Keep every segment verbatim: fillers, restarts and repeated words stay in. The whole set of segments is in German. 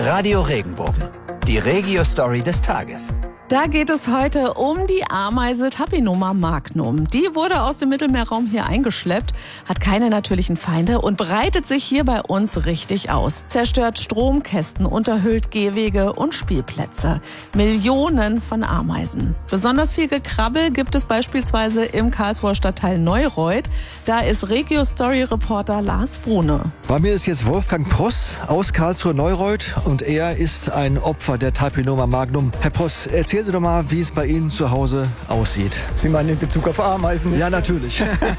Radio Regenbogen, die Regio-Story des Tages. Da geht es heute um die Ameise Tapinoma magnum. Die wurde aus dem Mittelmeerraum hier eingeschleppt, hat keine natürlichen Feinde und breitet sich hier bei uns richtig aus. Zerstört Stromkästen, unterhöhlt Gehwege und Spielplätze. Millionen von Ameisen. Besonders viel Gekrabbel gibt es beispielsweise im Karlsruher Stadtteil Neureuth. Da ist Regio-Story-Reporter Lars Brune. Bei mir ist jetzt Wolfgang Pross aus Karlsruhe Neureuth und er ist ein Opfer der Tapinoma magnum. Herr Pross, erzählen Sie doch mal, wie es bei Ihnen zu Hause aussieht. Sie meinen in Bezug auf Ameisen? Ja, natürlich.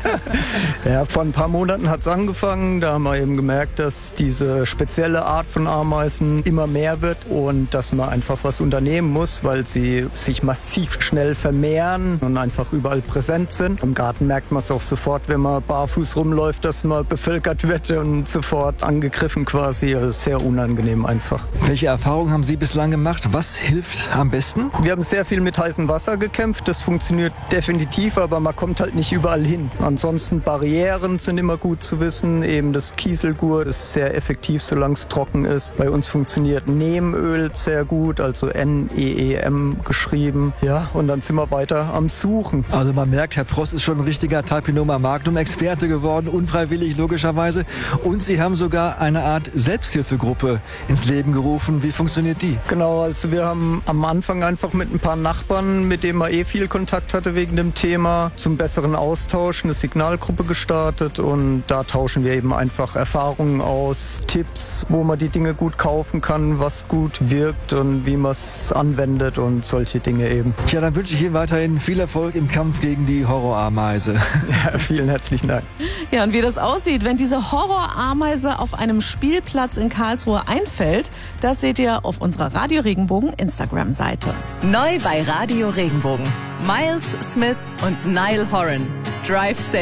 Ja, vor ein paar Monaten hat es angefangen. Da haben wir eben gemerkt, dass diese spezielle Art von Ameisen immer mehr wird und dass man einfach was unternehmen muss, weil sie sich massiv schnell vermehren und einfach überall präsent sind. Im Garten merkt man es auch sofort, wenn man barfuß rumläuft, dass man bevölkert wird und sofort angegriffen quasi. Also sehr unangenehm einfach. Welche Erfahrungen haben Sie bislang gemacht? Was hilft am besten? Wir haben sehr viel mit heißem Wasser gekämpft. Das funktioniert definitiv, aber man kommt halt nicht überall hin. Ansonsten Barrieren sind immer gut zu wissen. Eben das Kieselgurt ist sehr effektiv, solange es trocken ist. Bei uns funktioniert Neemöl sehr gut, also N E E M geschrieben. Ja, und dann sind wir weiter am Suchen. Also man merkt, Herr Pross ist schon ein richtiger Tapinoma magnum-Experte geworden, unfreiwillig logischerweise. Und Sie haben sogar eine Art Selbsthilfegruppe ins Leben gerufen. Wie funktioniert die? Genau, also wir haben am Anfang einfach mit ein paar Nachbarn, mit denen man eh viel Kontakt hatte wegen dem Thema, zum besseren Austausch eine Signalgruppe gestartet und da tauschen wir eben einfach Erfahrungen aus, Tipps, wo man die Dinge gut kaufen kann, was gut wirkt und wie man es anwendet und solche Dinge eben. Tja, dann wünsche ich Ihnen weiterhin viel Erfolg im Kampf gegen die Horrorameise. Ja, vielen herzlichen Dank. Ja, und wie das aussieht, wenn diese Horrorameise auf einem Spielplatz in Karlsruhe einfällt, das seht ihr auf unserer Radio Regenbogen Instagram-Seite. Neu bei Radio Regenbogen. Miles Smith und Niall Horan. Drive safe.